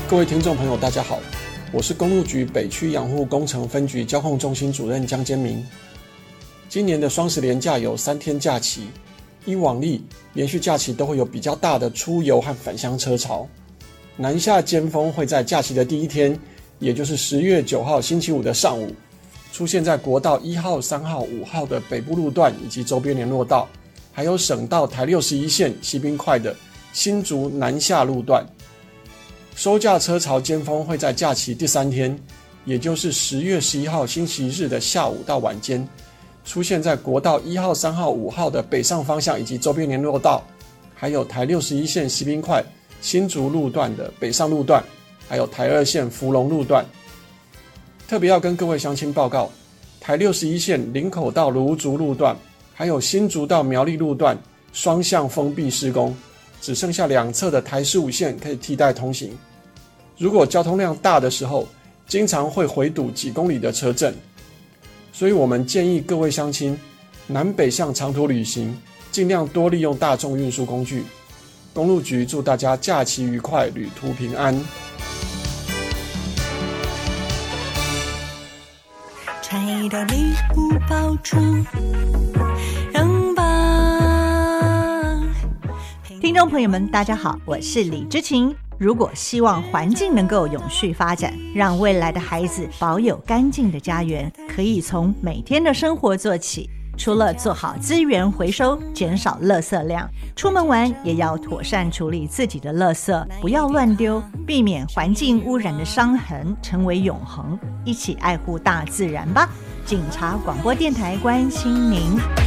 各位听众朋友大家好，我是公路局北区养护工程分局交控中心主任江坚明。今年的双十连假有3天假期，依往例连续假期都会有比较大的出游和返乡车潮。南下尖峰会在假期的第一天，也就是10月9号星期五的上午，出现在国道1号、3号、5号的北部路段以及周边联络道，还有省道台61线西滨快的新竹南下路段。收假车潮尖峰会在假期第3天，也就是10月11号星期日的下午到晚间，出现在国道1号、3号、5号的北上方向以及周边联络道，还有台61线西滨快新竹路段的北上路段，还有台2线福隆路段。特别要跟各位乡亲报告，台61线林口到芦竹路段，还有新竹到苗栗路段双向封闭施工，只剩下2侧的台15线可以替代通行。如果交通量大的时候，经常会回堵几公里的车阵，所以我们建议各位乡亲南北向长途旅行，尽量多利用大众运输工具。公路局祝大家假期愉快，旅途平安。 拆掉礼物包装，让吧。 听众朋友们大家好，我是李知晴。如果希望环境能够永续发展，让未来的孩子保有干净的家园，可以从每天的生活做起。除了做好资源回收，减少垃圾量，出门玩也要妥善处理自己的垃圾，不要乱丢，避免环境污染的伤痕成为永恒。一起爱护大自然吧！警察广播电台关心您。